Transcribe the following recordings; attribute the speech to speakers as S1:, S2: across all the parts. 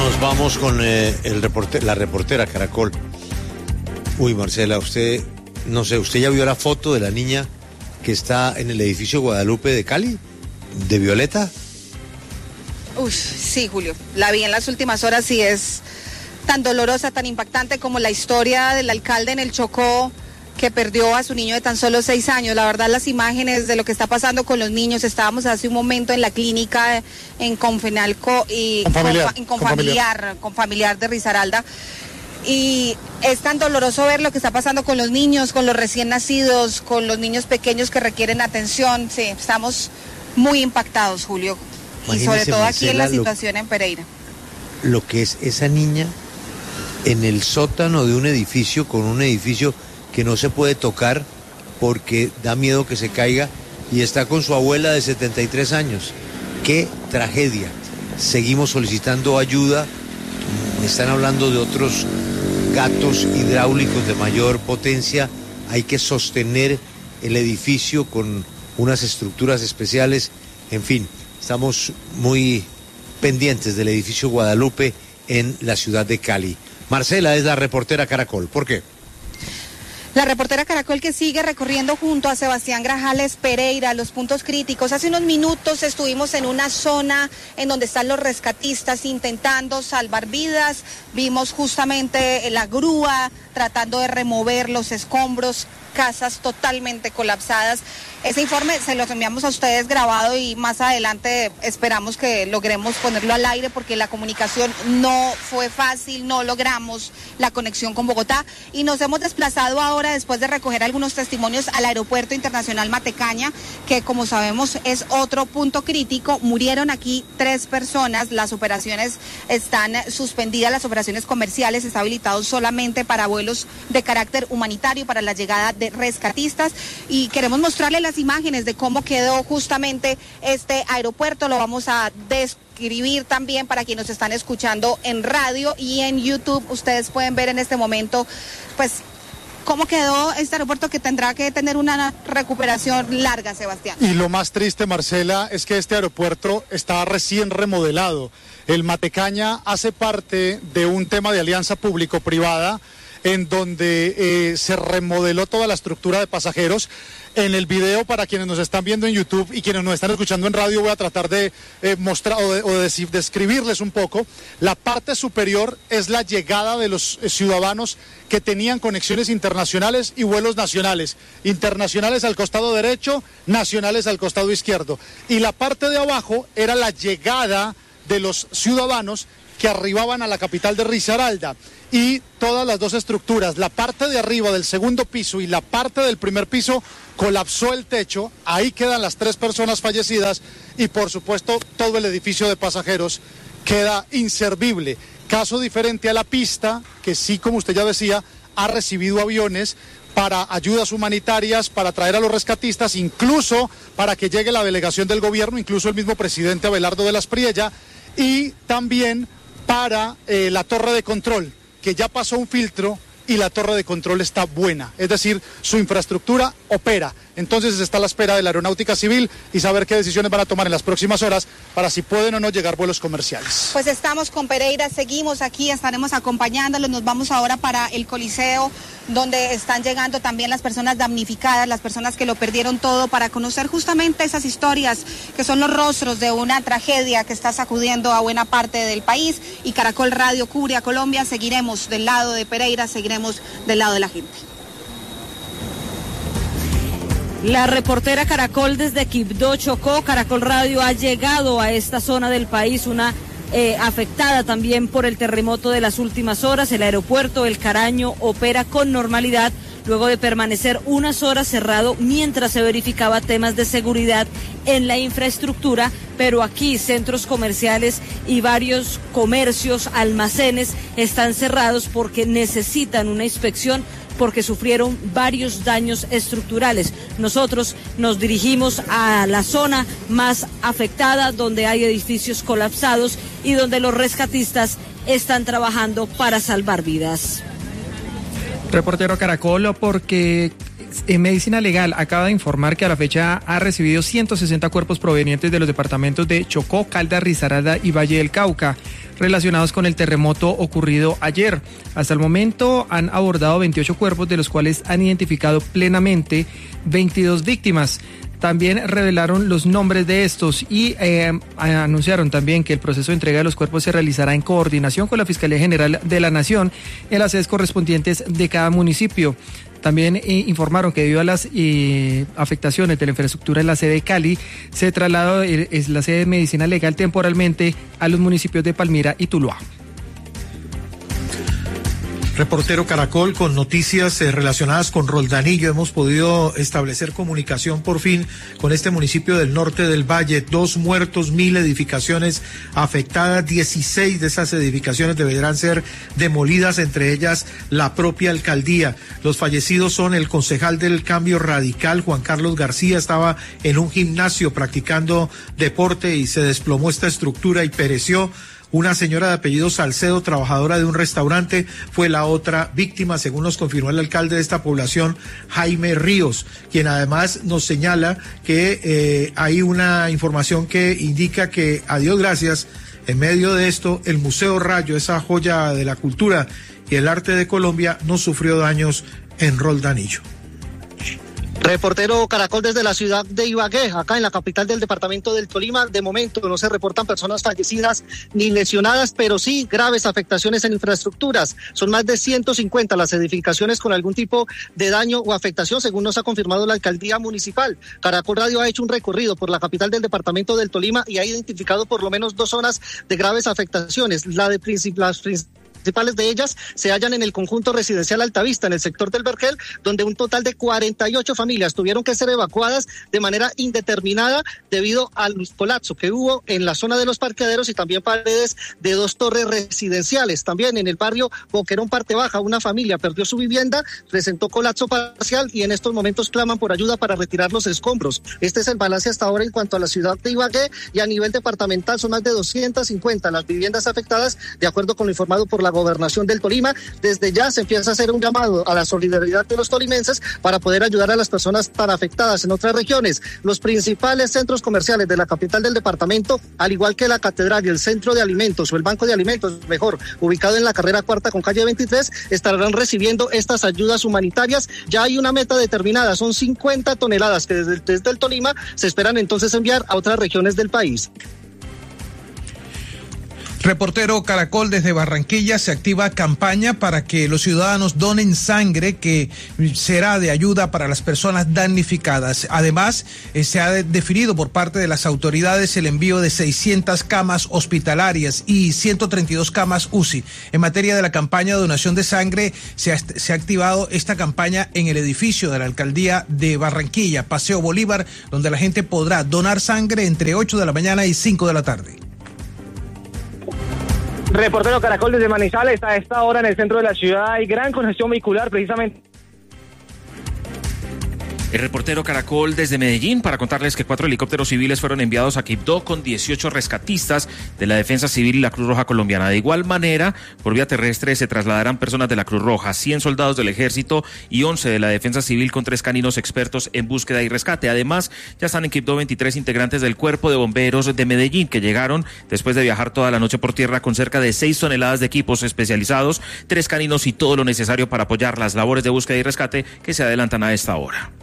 S1: Nos vamos con la reportera Caracol. Uy, Marcela, usted ya vio la foto de la niña que está en el edificio Guadalupe de Cali, de Violeta.
S2: Uy, sí, Julio, la vi en las últimas horas y es tan dolorosa, tan impactante como la historia del alcalde en el Chocó, que perdió a su niño de tan solo 6 años. La verdad, las imágenes de lo que está pasando con los niños, estábamos hace un momento en la clínica en Confenalco y Confamiliar de Risaralda, y es tan doloroso ver lo que está pasando con los niños, con los recién nacidos, con los niños pequeños que requieren atención. Sí, estamos muy impactados, Julio, y sobre todo aquí en la situación en Pereira.
S1: Lo que es esa niña en el sótano de un edificio, con un edificio que no se puede tocar porque da miedo que se caiga, y está con su abuela de 73 años. ¡Qué tragedia! Seguimos solicitando ayuda. Están hablando de otros gatos hidráulicos de mayor potencia. Hay que sostener el edificio con unas estructuras especiales. En fin, estamos muy pendientes del edificio Guadalupe en la ciudad de Cali. Marcela es la reportera Caracol. ¿Por qué?
S2: La reportera Caracol que sigue recorriendo junto a Sebastián Grajales Pereira los puntos críticos. Hace unos minutos estuvimos en una zona en donde están los rescatistas intentando salvar vidas. Vimos justamente la grúa tratando de remover los escombros, casas totalmente colapsadas. Ese informe se los enviamos a ustedes grabado y más adelante esperamos que logremos ponerlo al aire, porque la comunicación no fue fácil, no logramos la conexión con Bogotá y nos hemos desplazado ahora, después de recoger algunos testimonios, al Aeropuerto Internacional Matecaña, que como sabemos es otro punto crítico. Murieron aquí 3 personas, las operaciones están suspendidas, las operaciones comerciales, está habilitado solamente para vuelos de carácter humanitario, para la llegada de rescatistas, y queremos mostrarle las imágenes de cómo quedó justamente este aeropuerto. Lo vamos a describir también para quienes nos están escuchando en radio y en YouTube. Ustedes pueden ver en este momento pues cómo quedó este aeropuerto, que tendrá que tener una recuperación larga, Sebastián.
S3: Y lo más triste, Marcela, es que este aeropuerto está recién remodelado. El Matecaña hace parte de un tema de alianza público-privada en donde se remodeló toda la estructura de pasajeros. En el video, para quienes nos están viendo en YouTube y quienes nos están escuchando en radio, voy a tratar de mostrar o de describirles un poco. La parte superior es la llegada de los ciudadanos que tenían conexiones internacionales y vuelos nacionales. Internacionales al costado derecho, nacionales al costado izquierdo. Y la parte de abajo era la llegada de los ciudadanos que arribaban a la capital de Risaralda. Y todas las dos estructuras, la parte de arriba del segundo piso y la parte del primer piso, colapsó el techo. Ahí quedan las 3 personas fallecidas y por supuesto todo el edificio de pasajeros queda inservible. Caso diferente a la pista, que sí, como usted ya decía, ha recibido aviones para ayudas humanitarias, para traer a los rescatistas, incluso para que llegue la delegación del gobierno, incluso el mismo presidente Abelardo de las Priella, y también para la torre de control, que ya pasó un filtro y la torre de control está buena, es decir, su infraestructura opera. Entonces está a la espera de la Aeronáutica Civil y saber qué decisiones van a tomar en las próximas horas para si pueden o no llegar vuelos comerciales.
S2: Pues estamos con Pereira, seguimos aquí, estaremos acompañándolos. Nos vamos ahora para el Coliseo, donde están llegando también las personas damnificadas, las personas que lo perdieron todo, para conocer justamente esas historias que son los rostros de una tragedia que está sacudiendo a buena parte del país. Y Caracol Radio cubre a Colombia. Seguiremos del lado de Pereira, seguiremos del lado de la gente.
S4: La reportera Caracol desde Quibdó, Chocó. Caracol Radio ha llegado a esta zona del país, una afectada también por el terremoto de las últimas horas. El aeropuerto El Caraño opera con normalidad luego de permanecer unas horas cerrado mientras se verificaba temas de seguridad en la infraestructura, pero aquí centros comerciales y varios comercios, almacenes están cerrados porque necesitan una inspección, porque sufrieron varios daños estructurales. Nosotros nos dirigimos a la zona más afectada, donde hay edificios colapsados y donde los rescatistas están trabajando para salvar vidas.
S5: Reportero Caracol, porque Medicina Legal acaba de informar que a la fecha ha recibido 160 cuerpos provenientes de los departamentos de Chocó, Caldas, Risaralda y Valle del Cauca. relacionados con el terremoto ocurrido ayer. Hasta el momento han abordado 28 cuerpos, de los cuales han identificado plenamente 22 víctimas. También revelaron los nombres de estos y anunciaron también que el proceso de entrega de los cuerpos se realizará en coordinación con la Fiscalía General de la Nación en las sedes correspondientes de cada municipio. También informaron que debido a las afectaciones de la infraestructura en la sede de Cali, se trasladó la sede de Medicina Legal temporalmente a los municipios de Palmira y Tuluá.
S6: Reportero Caracol con noticias relacionadas con Roldanillo. Hemos podido establecer comunicación por fin con este municipio del norte del Valle. 2 muertos, 1000 edificaciones afectadas. 16 de esas edificaciones deberán ser demolidas, entre ellas la propia alcaldía. Los fallecidos son el concejal del Cambio Radical, Juan Carlos García. Estaba en un gimnasio practicando deporte y se desplomó esta estructura y pereció. Una señora de apellido Salcedo, trabajadora de un restaurante, fue la otra víctima, según nos confirmó el alcalde de esta población, Jaime Ríos, quien además nos señala que hay una información que indica que, a Dios gracias, en medio de esto, el Museo Rayo, esa joya de la cultura y el arte de Colombia, no sufrió daños en Roldanillo.
S7: Reportero Caracol desde la ciudad de Ibagué, acá en la capital del departamento del Tolima. De momento no se reportan personas fallecidas ni lesionadas, pero sí graves afectaciones en infraestructuras. Son más de 150 las edificaciones con algún tipo de daño o afectación, según nos ha confirmado la alcaldía municipal. Caracol Radio ha hecho un recorrido por la capital del departamento del Tolima y ha identificado por lo menos 2 zonas de graves afectaciones. Las principales de ellas se hallan en el conjunto residencial Altavista, en el sector del Vergel, donde un total de 48 familias tuvieron que ser evacuadas de manera indeterminada debido al colapso que hubo en la zona de los parqueaderos y también paredes de 2 torres residenciales. También en el barrio Boquerón Parte Baja, una familia perdió su vivienda, presentó colapso parcial y en estos momentos claman por ayuda para retirar los escombros. Este es el balance hasta ahora en cuanto a la ciudad de Ibagué, y a nivel departamental son más de 250 las viviendas afectadas, de acuerdo con lo informado por la Gobernación del Tolima. Desde ya se empieza a hacer un llamado a la solidaridad de los tolimenses para poder ayudar a las personas tan afectadas en otras regiones. Los principales centros comerciales de la capital del departamento, al igual que la catedral y el centro de alimentos o el banco de alimentos, mejor, ubicado en la carrera 4 con calle 23, estarán recibiendo estas ayudas humanitarias. Ya hay una meta determinada, son 50 toneladas que desde el Tolima se esperan entonces enviar a otras regiones del país.
S6: Reportero Caracol desde Barranquilla, se activa campaña para que los ciudadanos donen sangre, que será de ayuda para las personas damnificadas. Además, se ha definido por parte de las autoridades el envío de 600 camas hospitalarias y 132 camas UCI. En materia de la campaña de donación de sangre, se ha activado esta campaña en el edificio de la alcaldía de Barranquilla, Paseo Bolívar, donde la gente podrá donar sangre entre 8 de la mañana y 5 de la tarde.
S8: Reportero Caracol desde Manizales. A esta hora en el centro de la ciudad hay gran congestión vehicular, precisamente.
S9: El reportero Caracol desde Medellín para contarles que 4 helicópteros civiles fueron enviados a Quibdó con 18 rescatistas de la Defensa Civil y la Cruz Roja Colombiana. De igual manera, por vía terrestre se trasladarán personas de la Cruz Roja, 100 soldados del Ejército y 11 de la Defensa Civil con 3 caninos expertos en búsqueda y rescate. Además, ya están en Quibdó 23 integrantes del Cuerpo de Bomberos de Medellín, que llegaron después de viajar toda la noche por tierra con cerca de 6 toneladas de equipos especializados, 3 caninos y todo lo necesario para apoyar las labores de búsqueda y rescate que se adelantan a esta hora.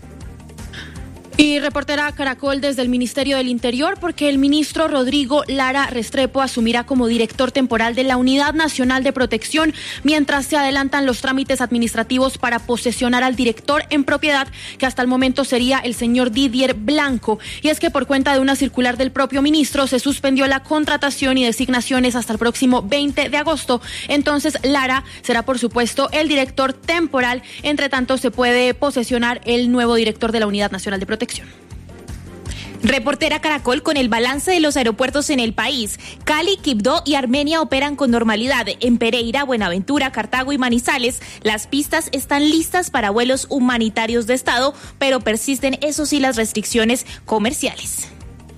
S10: Y reportera Caracol desde el Ministerio del Interior, porque el ministro Rodrigo Lara Restrepo asumirá como director temporal de la Unidad Nacional de Protección, mientras se adelantan los trámites administrativos para posesionar al director en propiedad, que hasta el momento sería el señor Didier Blanco. Y es que por cuenta de una circular del propio ministro se suspendió la contratación y designaciones hasta el próximo 20 de agosto. Entonces Lara será, por supuesto, el director temporal. Entre tanto, se puede posesionar el nuevo director de la Unidad Nacional de Protección.
S11: Reportera Caracol con el balance de los aeropuertos en el país. Cali, Quibdó y Armenia operan con normalidad. En Pereira, Buenaventura, Cartago y Manizales, las pistas están listas para vuelos humanitarios de Estado, pero persisten, eso sí, las restricciones comerciales.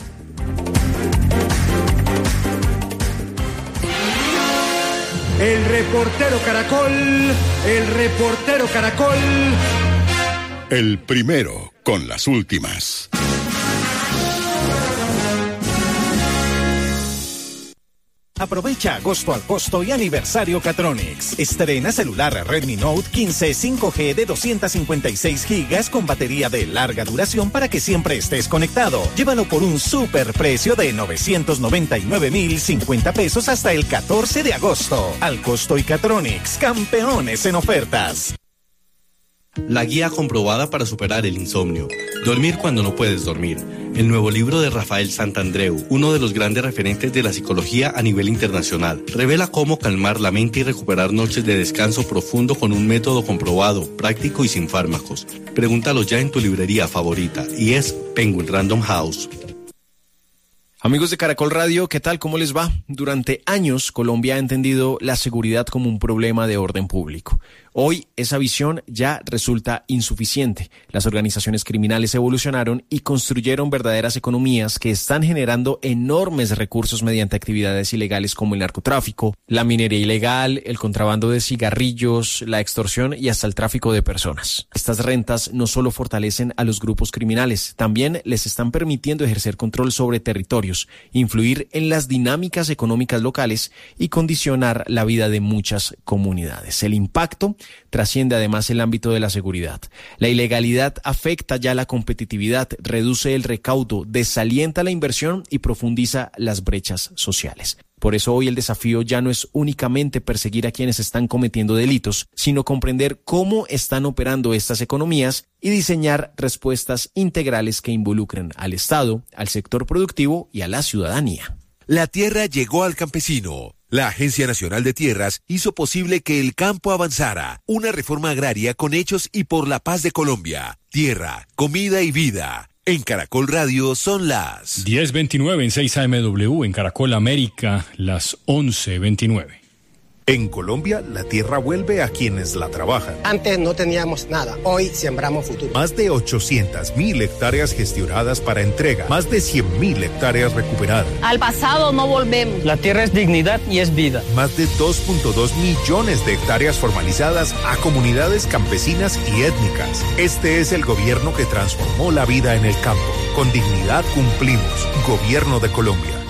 S12: El reportero Caracol. El primero con las últimas.
S13: Aprovecha agosto al costo y aniversario Catronics. Estrena celular Redmi Note 15 5G de 256 GB con batería de larga duración para que siempre estés conectado. Llévalo por un super precio de 999.050 pesos hasta el 14 de agosto. Al costo y Catronics, campeones en ofertas.
S14: La guía comprobada para superar el insomnio. Dormir cuando no puedes dormir. El nuevo libro de Rafael Santandreu, uno de los grandes referentes de la psicología a nivel internacional, revela cómo calmar la mente y recuperar noches de descanso profundo con un método comprobado, práctico y sin fármacos. Pregúntalo ya en tu librería favorita y es Penguin Random House.
S15: Amigos de Caracol Radio, ¿qué tal? ¿Cómo les va? Durante años, Colombia ha entendido la seguridad como un problema de orden público. Hoy, esa visión ya resulta insuficiente. Las organizaciones criminales evolucionaron y construyeron verdaderas economías que están generando enormes recursos mediante actividades ilegales como el narcotráfico, la minería ilegal, el contrabando de cigarrillos, la extorsión y hasta el tráfico de personas. Estas rentas no solo fortalecen a los grupos criminales, también les están permitiendo ejercer control sobre territorios, influir en las dinámicas económicas locales y condicionar la vida de muchas comunidades. El impacto trasciende además el ámbito de la seguridad. La ilegalidad afecta ya la competitividad, reduce el recaudo, desalienta la inversión y profundiza las brechas sociales. Por eso hoy el desafío ya no es únicamente perseguir a quienes están cometiendo delitos, sino comprender cómo están operando estas economías y diseñar respuestas integrales que involucren al Estado, al sector productivo y a la ciudadanía.
S16: La tierra llegó al campesino. La Agencia Nacional de Tierras hizo posible que el campo avanzara. Una reforma agraria con hechos y por la paz de Colombia. Tierra, comida y vida. En Caracol Radio son las
S17: 10:29 en 6 AMW, en Caracol América, las 11:29.
S18: En Colombia, la tierra vuelve a quienes la trabajan.
S19: Antes no teníamos nada, hoy sembramos futuro.
S18: Más de 800.000 hectáreas gestionadas para entrega, más de 100.000 hectáreas recuperadas.
S20: Al pasado no volvemos.
S21: La tierra es dignidad y es vida.
S18: Más de 2.2 millones de hectáreas formalizadas a comunidades campesinas y étnicas. Este es el gobierno que transformó la vida en el campo. Con dignidad cumplimos. Gobierno de Colombia.